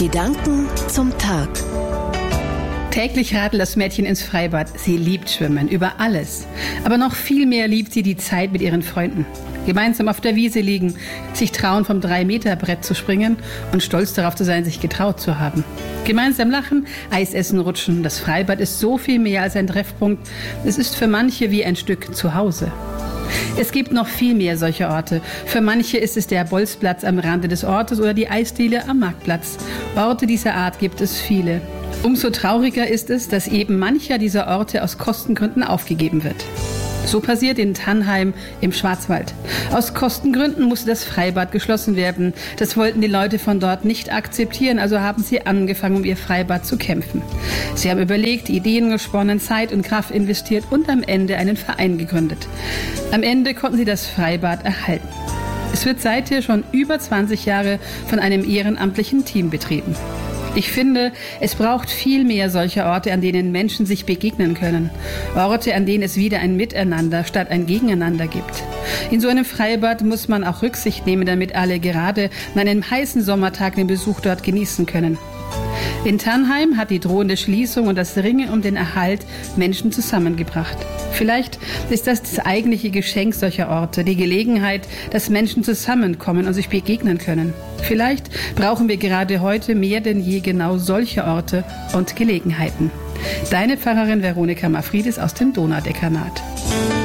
Gedanken zum Tag. Täglich radelt das Mädchen ins Freibad. Sie liebt Schwimmen, über alles. Aber noch viel mehr liebt sie die Zeit mit ihren Freunden. Gemeinsam auf der Wiese liegen, sich trauen, vom 3-Meter-Brett zu springen und stolz darauf zu sein, sich getraut zu haben. Gemeinsam lachen, Eis essen, rutschen. Das Freibad ist so viel mehr als ein Treffpunkt. Es ist für manche wie ein Stück Zuhause. Es gibt noch viel mehr solcher Orte. Für manche ist es der Bolzplatz am Rande des Ortes oder die Eisdiele am Marktplatz. Orte dieser Art gibt es viele. Umso trauriger ist es, dass eben mancher dieser Orte aus Kostengründen aufgegeben wird. So passiert in Tannheim im Schwarzwald. Aus Kostengründen musste das Freibad geschlossen werden. Das wollten die Leute von dort nicht akzeptieren, also haben sie angefangen, um ihr Freibad zu kämpfen. Sie haben überlegt, Ideen gesponnen, Zeit und Kraft investiert und am Ende einen Verein gegründet. Am Ende konnten sie das Freibad erhalten. Es wird seither schon über 20 Jahre von einem ehrenamtlichen Team betrieben. Ich finde, es braucht viel mehr solcher Orte, an denen Menschen sich begegnen können. Orte, an denen es wieder ein Miteinander statt ein Gegeneinander gibt. In so einem Freibad muss man auch Rücksicht nehmen, damit alle gerade an einem heißen Sommertag den Besuch dort genießen können. In Tannheim hat die drohende Schließung und das Ringen um den Erhalt Menschen zusammengebracht. Vielleicht ist das eigentliche Geschenk solcher Orte, die Gelegenheit, dass Menschen zusammenkommen und sich begegnen können. Vielleicht brauchen wir gerade heute mehr denn je genau solche Orte und Gelegenheiten. Deine Pfarrerin Veronika Mafridis aus dem Donaudekanat.